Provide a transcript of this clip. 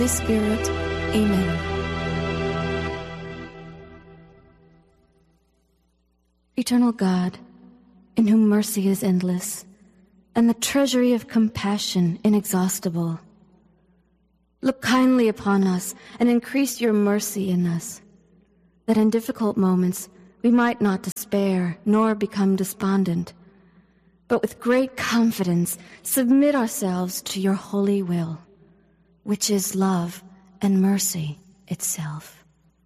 Holy Spirit. Amen. Eternal God, in whom mercy is endless, and the treasury of compassion inexhaustible, look kindly upon us and increase your mercy in us, that in difficult moments we might not despair nor become despondent, but with great confidence submit ourselves to your holy will, which is love and mercy itself.